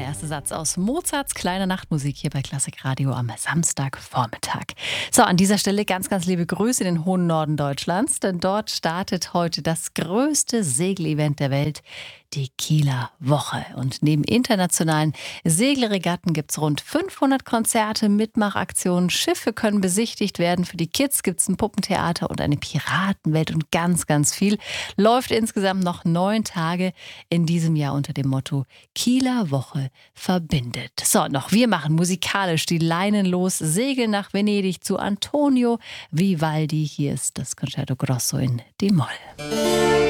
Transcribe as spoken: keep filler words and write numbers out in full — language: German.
erste Satz aus Mozarts kleiner Nachtmusik hier bei Klassik Radio am Samstagvormittag. So, an dieser Stelle ganz, ganz liebe Grüße in den hohen Norden Deutschlands, denn dort startet heute das größte Segelevent der Welt, die Kieler Woche. Und neben internationalen Segelregatten gibt es rund fünfhundert Konzerte, Mitmachaktionen, Schiffe können besichtigt werden. Für die Kids gibt es ein Puppentheater und eine Piratenwelt und ganz, ganz viel. Läuft insgesamt noch neun Tage in diesem Jahr unter dem Motto Kieler Woche verbindet. So, noch wir machen musikalisch die Leinen los, segeln nach Venedig zu Antonio Vivaldi. Hier ist das Concerto Grosso in D-Moll.